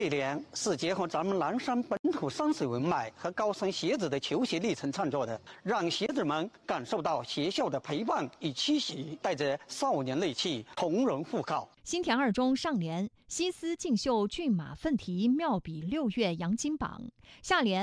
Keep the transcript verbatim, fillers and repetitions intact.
这联是结合咱们南山本土山水文脉和高三学子的求学历程创作的，让学子们感受到学校的陪伴与期许，带着少年锐气，同仁赴考。 新田二中上联：西斯竞秀骏马奋蹄，妙笔六月扬金榜。下联。